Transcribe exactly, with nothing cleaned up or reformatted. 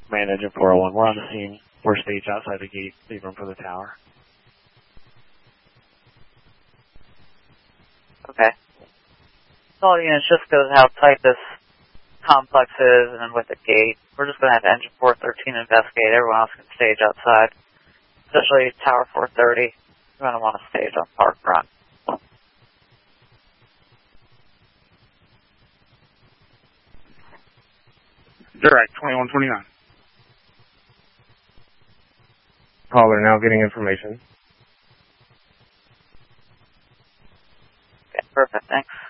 Man Engine four oh one, we're on the scene. We're staged outside the gate. Leave room for the tower. Okay. So all units, just because of how tight this complex is and with the gate, we're just going to have Engine four thirteen investigate. Everyone else can stage outside, especially Tower four thirty. You're going to want to stage on Park Front. Direct, twenty-one twenty-nine. Caller now getting information. Okay, perfect, thanks.